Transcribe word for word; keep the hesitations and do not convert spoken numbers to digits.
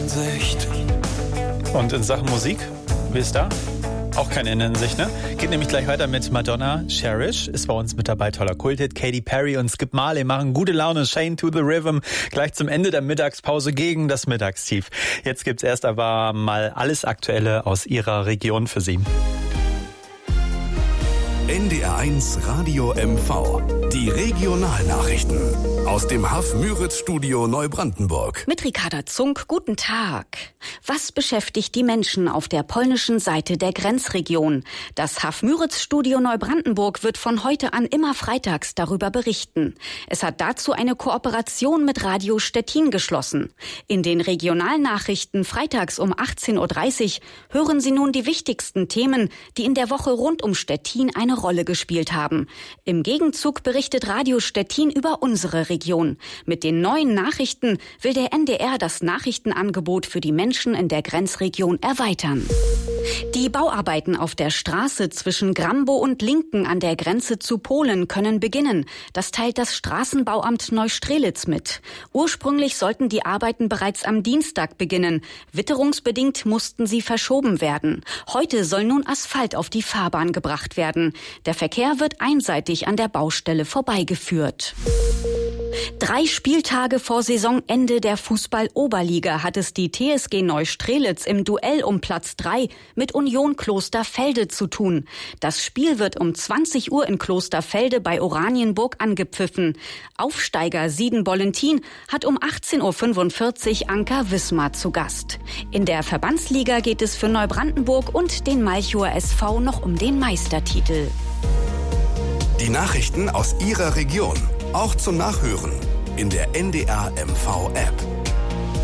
Innensicht. Und in Sachen Musik, wie ist da? Auch keine Innensicht, ne? Geht nämlich gleich weiter mit Madonna. Cherish ist bei uns mit dabei, toller Kulthit. Katy Perry und Skip Marley machen gute Laune. Shane to the Rhythm gleich zum Ende der Mittagspause gegen das Mittagstief. Jetzt gibt's erst aber mal alles Aktuelle aus Ihrer Region für Sie. N D R eins Radio M V. Die Regionalnachrichten aus dem Haff-Müritz-Studio Neubrandenburg. Mit Ricarda Zunk, guten Tag. Was beschäftigt die Menschen auf der polnischen Seite der Grenzregion? Das Haff-Müritz-Studio Neubrandenburg wird von heute an immer freitags darüber berichten. Es hat dazu eine Kooperation mit Radio Stettin geschlossen. In den Regionalnachrichten freitags um achtzehn Uhr dreißig hören Sie nun die wichtigsten Themen, die in der Woche rund um Stettin eine Rolle gespielt haben. Im Gegenzug berichtet Radio Stettin über unsere Region. Mit den neuen Nachrichten will der N D R das Nachrichtenangebot für die Menschen in der Grenzregion erweitern. Die Bauarbeiten auf der Straße zwischen Grambow und Linken an der Grenze zu Polen können beginnen. Das teilt das Straßenbauamt Neustrelitz mit. Ursprünglich sollten die Arbeiten bereits am Dienstag beginnen. Witterungsbedingt mussten sie verschoben werden. Heute soll nun Asphalt auf die Fahrbahn gebracht werden. Der Verkehr wird einseitig an der Baustelle vorbeigeführt. Drei Spieltage vor Saisonende der Fußball-Oberliga hat es die T S G Neustrelitz im Duell um Platz drei mit Union Klosterfelde zu tun. Das Spiel wird um zwanzig Uhr in Klosterfelde bei Oranienburg angepfiffen. Aufsteiger Sieden-Bollentin hat um achtzehn Uhr fünfundvierzig Anker Wismar zu Gast. In der Verbandsliga geht es für Neubrandenburg und den Malchower S V noch um den Meistertitel. Die Nachrichten aus Ihrer Region, auch zum Nachhören in der N D R M V App.